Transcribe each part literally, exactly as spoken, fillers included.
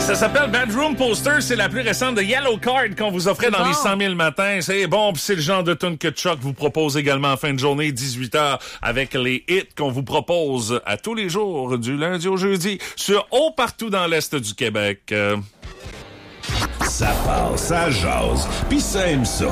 Ça s'appelle Bedroom Poster. C'est la plus récente de Yellow Card qu'on vous offrait dans bon. les cent mille matins. C'est bon, puis c'est le genre de tune que Chuck vous propose également en fin de journée, dix-huit heures, avec les hits qu'on vous propose à tous les jours, du lundi au jeudi, sur haut partout dans l'Est du Québec. Euh... Ça part, ça jase, pis ça aime ça.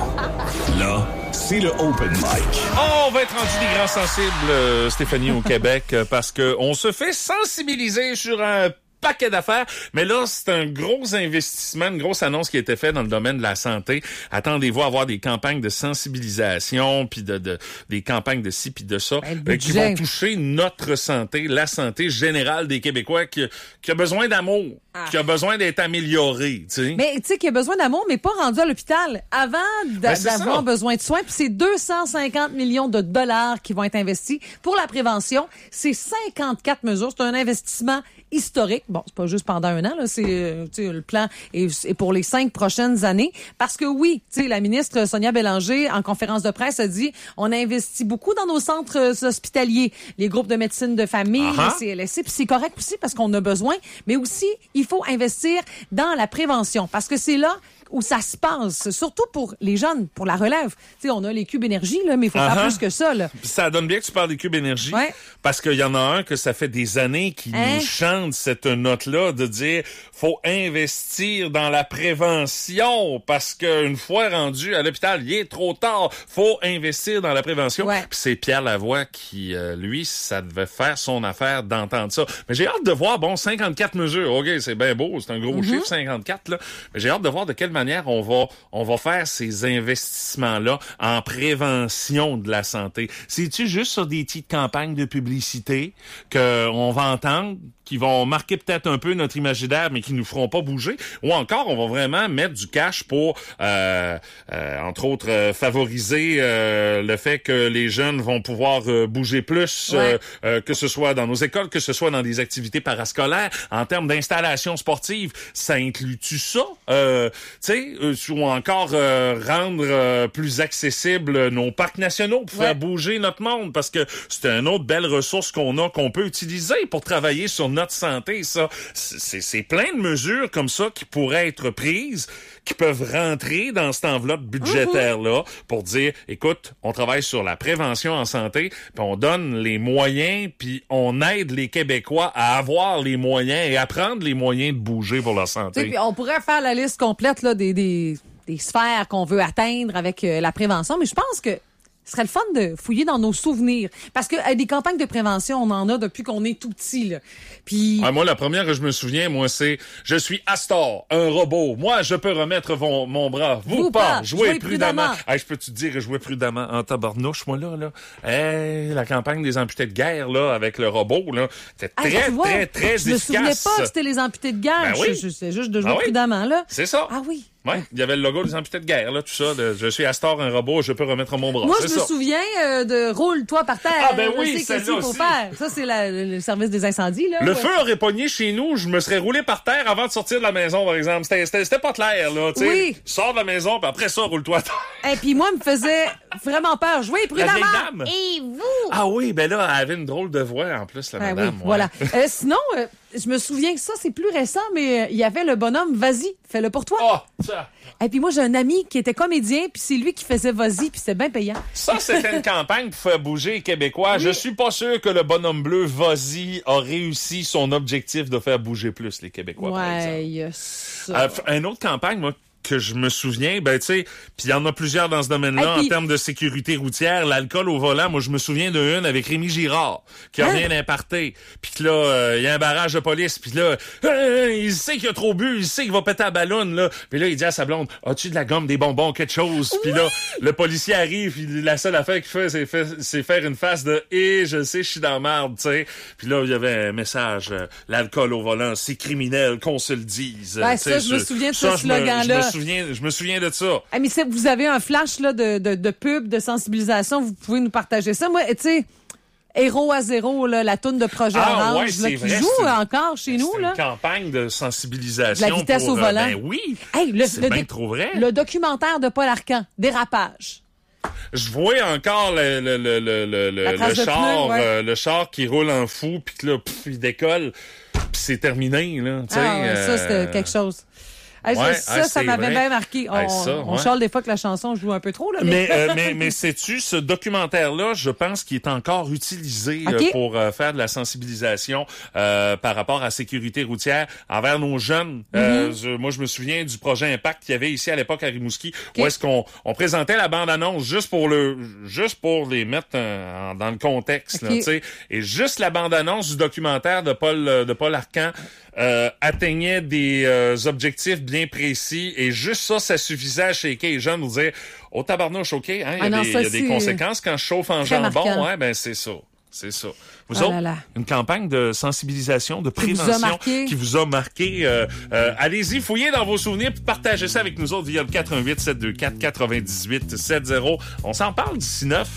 Là, c'est le Open Mic. Oh, on va être rendu des grands sensibles, euh, Stéphanie, au Québec, euh, parce que on se fait sensibiliser sur un paquet d'affaires, mais là, c'est un gros investissement, une grosse annonce qui a été faite dans le domaine de la santé. Attendez-vous à avoir des campagnes de sensibilisation, puis de, de des campagnes de ci puis de ça, ben, euh, qui vont toucher notre santé, la santé générale des Québécois, qui, qui a besoin d'amour, ah. qui a besoin d'être amélioré, tu sais. Mais tu sais, qui a besoin d'amour, mais pas rendu à l'hôpital. Avant d'a- ben, d'avoir ça. besoin de soins, puis c'est deux cent cinquante millions de dollars qui vont être investis pour la prévention. C'est cinquante-quatre mesures. C'est un investissement historique. Bon, c'est pas juste pendant un an, là, c'est euh, le plan est, est pour les cinq prochaines années. Parce que oui, tu sais, la ministre Sonia Bélanger, en conférence de presse, a dit on a investi beaucoup dans nos centres hospitaliers, les groupes de médecine de famille, uh-huh. les C L S C, puis c'est correct aussi parce qu'on a besoin, mais aussi, il faut investir dans la prévention parce que c'est là où ça se passe, surtout pour les jeunes, pour la relève. Tu sais, on a les cubes énergie, là, mais il faut uh-huh. faire plus que ça, là. Ça donne bien que tu parles des cubes énergie, ouais. parce qu'il y en a un que ça fait des années qui hein? nous chante cette note-là de dire faut investir dans la prévention parce qu'une fois rendu à l'hôpital, il est trop tard. Faut investir dans la prévention. Ouais. Puis c'est Pierre Lavoie qui, euh, lui, ça devait faire son affaire d'entendre ça. Mais j'ai hâte de voir, bon, cinquante-quatre mesures. OK, c'est bien beau, c'est un gros mm-hmm. chiffre, cinquante-quatre, là. Mais j'ai hâte de voir de quelle manière on va on va faire ces investissements-là en prévention de la santé. C'est-tu juste sur des petites campagnes de publicité qu'on va entendre, qui vont marquer peut-être un peu notre imaginaire, mais qui nous feront pas bouger, ou encore on va vraiment mettre du cash pour, euh, euh, entre autres, euh, favoriser euh, le fait que les jeunes vont pouvoir euh, bouger plus, ouais. euh, euh, que ce soit dans nos écoles, que ce soit dans des activités parascolaires, en termes d'installation sportive, ça inclut-tu ça? Euh, tu sais, euh, ou encore euh, rendre euh, plus accessibles nos parcs nationaux pour ouais. faire bouger notre monde, parce que c'est une autre belle ressource qu'on a, qu'on peut utiliser pour travailler sur notre notre santé, ça. C'est, c'est plein de mesures comme ça qui pourraient être prises, qui peuvent rentrer dans cette enveloppe budgétaire-là pour dire, écoute, on travaille sur la prévention en santé, puis on donne les moyens, puis on aide les Québécois à avoir les moyens et à prendre les moyens de bouger pour leur santé. Puis on pourrait faire la liste complète là, des, des, des sphères qu'on veut atteindre avec euh, la prévention, mais je pense que ce serait le fun de fouiller dans nos souvenirs. Parce que euh, des campagnes de prévention, on en a depuis qu'on est tout petit, là. Puis... Ah, moi, la première que je me souviens, moi, c'est « Je suis Astor, un robot. Moi, je peux remettre mon, mon bras. Vous, Vous pas. Jouez, jouez prudemment. prudemment. » Hey, je peux te dire, jouer prudemment en tabarnouche, moi, là, là. Hey, la campagne des amputés de guerre, là, avec le robot, là, c'était très, hey, vois, très, très, très je efficace. Je me souvenais pas que c'était les amputés de guerre. Ben oui. je, je, c'est juste de jouer ah oui. prudemment, là. C'est ça. Ah oui. Ouais, il y avait le logo des amputés de guerre, là, tout ça. De, je suis Astor, un robot, je peux remettre mon bras. Moi, c'est je ça. me souviens euh, de roule-toi par terre. Ah, ben oui, c'est celle-là aussi. Faire. Ça, c'est la, le service des incendies, là. Le ouais. feu aurait pogné chez nous, je me serais roulé par terre avant de sortir de la maison, par exemple. C'était, c'était, c'était pas clair, là, tu sais. Oui. Sors de la maison, puis après ça, roule-toi à terre. Et puis moi, me faisait vraiment peur. Jouez prudemment. La vieille dame. Et vous? Ah oui, ben là, elle avait une drôle de voix, en plus, la ben madame. Oui, ouais. Voilà. euh, sinon, euh, je me souviens que ça, c'est plus récent, mais il euh, y avait le bonhomme Vas-y, fais-le pour toi. Oh, ça. Et puis moi, j'ai un ami qui était comédien, puis c'est lui qui faisait Vas-y, puis c'était bien payant. Ça, c'était une campagne pour faire bouger les Québécois. Oui. Je suis pas sûr que le bonhomme bleu Vas-y a réussi son objectif de faire bouger plus les Québécois, ouais, par exemple. Y a ça. Euh, une autre campagne, moi, que je me souviens, ben tu sais, puis il y en a plusieurs dans ce domaine-là puis... en termes de sécurité routière, l'alcool au volant. Moi, je me souviens d'une avec Rémi Girard qui hein? revient d'un party, puis que là, il euh, y a un barrage de police, puis là, euh, il sait qu'il a trop bu, il sait qu'il va péter la ballonne là, puis là il dit à sa blonde, as-tu de la gomme, des bonbons, quelque chose? Puis oui! Là, le policier arrive, puis la seule affaire qu'il fait, c'est, fait, c'est faire une face de et je sais, je suis dans la merde, tu sais. Puis là, il y avait un message, euh, l'alcool au volant, c'est criminel, qu'on se le dise. Ben, ça, je me souviens de ce Je slogan-là. me souviens, je me souviens de ça. Ah, mais si vous avez un flash là, de, de, de pub, de sensibilisation, vous pouvez nous partager ça. Moi, tu sais, Héros à zéro, là, la toune de Projet ah, Orange, ouais, là, qui vrai, joue une, encore chez nous. C'est là. une campagne de sensibilisation. La vitesse pour, au volant. Euh, ben oui, hey, le, c'est le bien dé- trop vrai. Le documentaire de Paul Arcand, Dérapage. Je vois encore le, le, le, le, le, le, le char, pneu, ouais. euh, le char qui roule en fou, puis que là, pff, il décolle. puis c'est terminé, là. Ah, ouais, ça, c'était euh... quelque chose. Hey, ouais, ça, hey, ça m'avait bien marqué. On, hey, ça, on ouais. charle des fois que la chanson joue un peu trop, là. Mais, mais, euh, mais, mais sais-tu, ce documentaire-là, je pense qu'il est encore utilisé okay. euh, pour euh, faire de la sensibilisation euh, par rapport à la sécurité routière envers nos jeunes. Mm-hmm. euh, je, moi, je me souviens du projet Impact qu'il y avait ici à l'époque à Rimouski, okay. où est-ce qu'on on présentait la bande-annonce juste pour le, juste pour les mettre en, dans le contexte, okay. là, tu sais. Et juste la bande-annonce du documentaire de Paul, de Paul Arcand euh, atteignait des euh, objectifs bien précis. Et juste ça, ça suffisait à shaker les jeunes, nous dire « Oh, tabarnouche, OK, hein, il y a, ah non, des, ça, y a des conséquences quand je chauffe en jambon. » Ouais, ben c'est ça. C'est ça. Vous oh autres, là là. une campagne de sensibilisation, de qui prévention vous qui vous a marqué. Euh, euh, allez-y, fouillez dans vos souvenirs puis partagez ça avec nous autres via le quatre un huit, sept deux quatre, neuf huit sept zéro. On s'en parle d'ici neuf.